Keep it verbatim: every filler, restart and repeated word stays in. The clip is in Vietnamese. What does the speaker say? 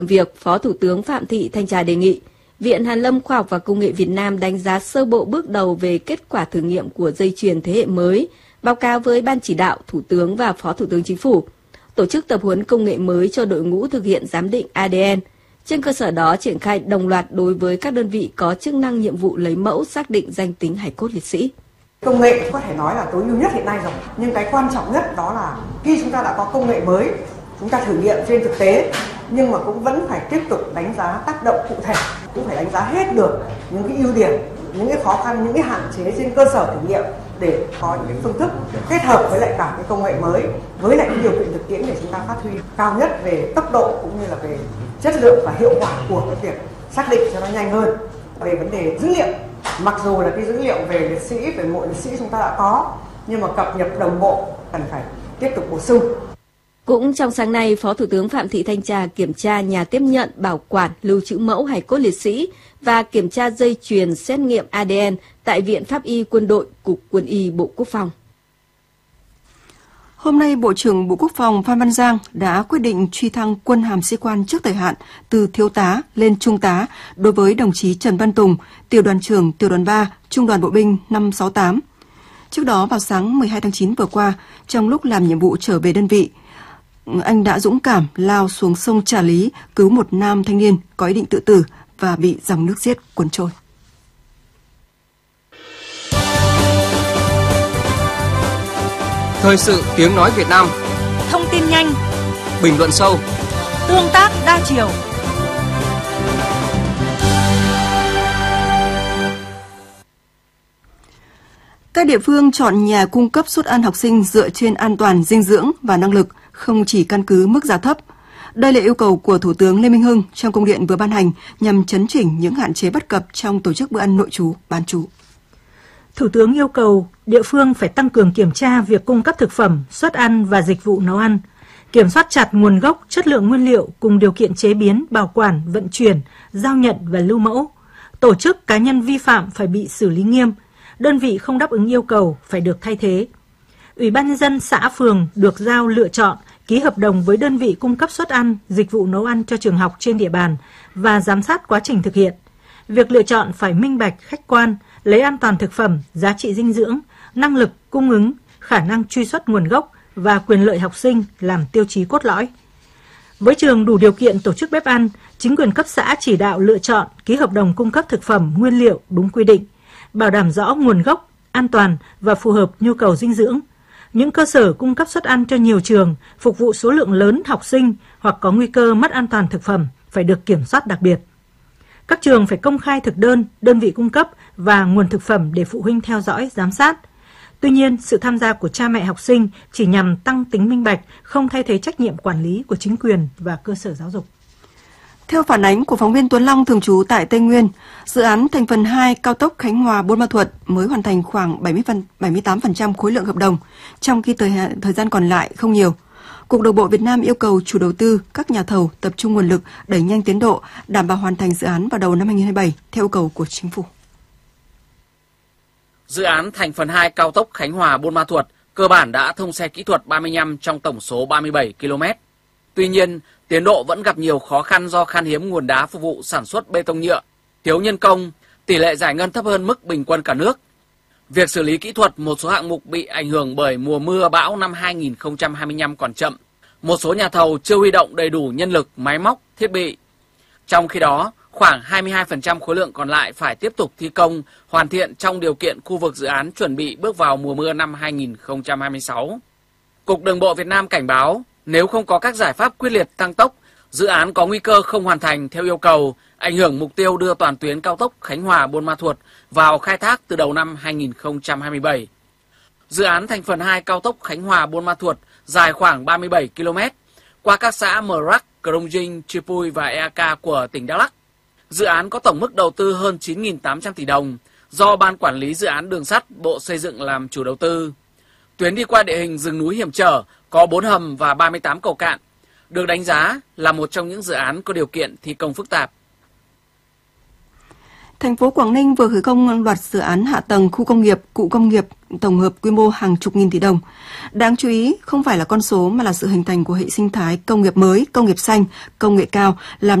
Việc Phó Thủ tướng Phạm Thị Thanh Trà đề nghị, Viện Hàn lâm Khoa học và Công nghệ Việt Nam đánh giá sơ bộ bước đầu về kết quả thử nghiệm của dây chuyền thế hệ mới, báo cáo với Ban Chỉ đạo, Thủ tướng và Phó Thủ tướng Chính phủ, tổ chức tập huấn công nghệ mới cho đội ngũ thực hiện giám định a đê en. Trên cơ sở đó triển khai đồng loạt đối với các đơn vị có chức năng nhiệm vụ lấy mẫu xác định danh tính hài cốt liệt sĩ. Công nghệ có thể nói là tối ưu nhất hiện nay rồi, nhưng cái quan trọng nhất đó là khi chúng ta đã có công nghệ mới, chúng ta thử nghiệm trên thực tế, nhưng mà cũng vẫn phải tiếp tục đánh giá tác động cụ thể, cũng phải đánh giá hết được những cái ưu điểm, những cái khó khăn, những cái hạn chế trên cơ sở thử nghiệm để có những cái phương thức kết hợp với lại cả cái công nghệ mới, với lại cái điều kiện thực tiễn để chúng ta phát huy cao nhất về tốc độ cũng như là về chất lượng và hiệu quả của cái việc xác định cho nó nhanh hơn. Về vấn đề dữ liệu, mặc dù là cái dữ liệu về liệt sĩ, về mộ liệt sĩ chúng ta đã có, nhưng mà cập nhật đồng bộ cần phải tiếp tục bổ sung. Cũng trong sáng nay, Phó Thủ tướng Phạm Thị Thanh Trà kiểm tra nhà tiếp nhận, bảo quản, lưu trữ mẫu hài cốt liệt sĩ và kiểm tra dây chuyền xét nghiệm a đê en tại Viện Pháp y Quân đội, Cục Quân y Bộ Quốc phòng. Hôm nay, Bộ trưởng Bộ Quốc phòng Phan Văn Giang đã quyết định truy thăng quân hàm sĩ quan trước thời hạn từ thiếu tá lên trung tá đối với đồng chí Trần Văn Tùng, tiểu đoàn trưởng tiểu đoàn ba, Trung đoàn Bộ binh năm sáu tám. Trước đó, vào sáng mười hai tháng chín vừa qua, trong lúc làm nhiệm vụ trở về đơn vị, anh đã dũng cảm lao xuống sông Trà Lý cứu một nam thanh niên có ý định tự tử và bị dòng nước xiết cuốn trôi. Thời sự tiếng nói Việt Nam. Thông tin nhanh, bình luận sâu, tương tác đa chiều. Các địa phương chọn nhà cung cấp suất ăn học sinh dựa trên an toàn, dinh dưỡng và năng lực, không chỉ căn cứ mức giá thấp. Đây là yêu cầu của Thủ tướng Lê Minh Hưng trong công điện vừa ban hành nhằm chấn chỉnh những hạn chế bất cập trong tổ chức bữa ăn nội trú, bán trú. Thủ tướng yêu cầu địa phương phải tăng cường kiểm tra việc cung cấp thực phẩm, suất ăn và dịch vụ nấu ăn, kiểm soát chặt nguồn gốc, chất lượng nguyên liệu cùng điều kiện chế biến, bảo quản, vận chuyển, giao nhận và lưu mẫu. Tổ chức cá nhân vi phạm phải bị xử lý nghiêm, đơn vị không đáp ứng yêu cầu phải được thay thế. Ủy ban nhân dân xã phường được giao lựa chọn, ký hợp đồng với đơn vị cung cấp suất ăn, dịch vụ nấu ăn cho trường học trên địa bàn và giám sát quá trình thực hiện. Việc lựa chọn phải minh bạch, khách quan, lấy an toàn thực phẩm, giá trị dinh dưỡng, năng lực cung ứng, khả năng truy xuất nguồn gốc và quyền lợi học sinh làm tiêu chí cốt lõi. Với trường đủ điều kiện tổ chức bếp ăn, chính quyền cấp xã chỉ đạo lựa chọn, ký hợp đồng cung cấp thực phẩm, nguyên liệu đúng quy định, bảo đảm rõ nguồn gốc, an toàn và phù hợp nhu cầu dinh dưỡng. Những cơ sở cung cấp suất ăn cho nhiều trường, phục vụ số lượng lớn học sinh hoặc có nguy cơ mất an toàn thực phẩm phải được kiểm soát đặc biệt. Các trường phải công khai thực đơn, đơn vị cung cấp và nguồn thực phẩm để phụ huynh theo dõi, giám sát. Tuy nhiên, sự tham gia của cha mẹ học sinh chỉ nhằm tăng tính minh bạch, không thay thế trách nhiệm quản lý của chính quyền và cơ sở giáo dục. Theo phản ánh của phóng viên Tuấn Long thường trú tại Tây Nguyên, dự án thành phần hai cao tốc Khánh Hòa - Buôn Ma Thuột mới hoàn thành khoảng bảy mươi tám phần trăm khối lượng hợp đồng, trong khi thời, thời gian còn lại không nhiều. Cục Đường bộ Việt Nam yêu cầu chủ đầu tư, các nhà thầu tập trung nguồn lực đẩy nhanh tiến độ, đảm bảo hoàn thành dự án vào đầu năm hai nghìn không trăm hai mươi bảy theo yêu cầu của Chính phủ. Dự án thành phần hai cao tốc Khánh Hòa - Buôn Ma Thuột cơ bản đã thông xe kỹ thuật ba mươi lăm trong tổng số ba mươi bảy ki lô mét. Tuy nhiên, tiến độ vẫn gặp nhiều khó khăn do khan hiếm nguồn đá phục vụ sản xuất bê tông nhựa, thiếu nhân công, tỷ lệ giải ngân thấp hơn mức bình quân cả nước. Việc xử lý kỹ thuật một số hạng mục bị ảnh hưởng bởi mùa mưa bão năm hai nghìn không trăm hai mươi lăm còn chậm. Một số nhà thầu chưa huy động đầy đủ nhân lực, máy móc, thiết bị. Trong khi đó, khoảng hai mươi hai phần trăm khối lượng còn lại phải tiếp tục thi công, hoàn thiện trong điều kiện khu vực dự án chuẩn bị bước vào mùa mưa năm hai nghìn không trăm hai mươi sáu. Cục Đường bộ Việt Nam cảnh báo, nếu không có các giải pháp quyết liệt tăng tốc, dự án có nguy cơ không hoàn thành theo yêu cầu, ảnh hưởng mục tiêu đưa toàn tuyến cao tốc Khánh Hòa - Buôn Ma Thuột vào khai thác từ đầu năm hai nghìn không trăm hai mươi bảy. Dự án thành phần hai cao tốc Khánh Hòa - Buôn Ma Thuột dài khoảng ba mươi bảy ki lô mét qua các xã Mờ Rắc, Krông Dinh, Chư Pui và e a ca của tỉnh Đắk Lắk. Dự án có tổng mức đầu tư hơn chín nghìn tám trăm tỷ đồng do Ban Quản lý Dự án Đường sắt Bộ Xây dựng làm chủ đầu tư. Tuyến đi qua địa hình rừng núi hiểm trở, có bốn hầm và ba mươi tám cầu cạn, được đánh giá là một trong những dự án có điều kiện thi công phức tạp. Thành phố Quảng Ninh vừa khởi công loạt dự án hạ tầng khu công nghiệp, cụm công nghiệp tổng hợp quy mô hàng chục nghìn tỷ đồng. Đáng chú ý, không phải là con số mà là sự hình thành của hệ sinh thái công nghiệp mới, công nghiệp xanh, công nghệ cao, làm